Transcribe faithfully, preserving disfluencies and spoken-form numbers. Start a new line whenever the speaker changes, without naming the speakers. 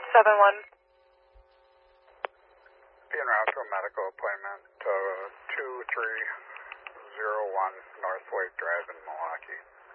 seven one.
Being route to a medical appointment to two three zero one North Lake Drive in Milwaukee.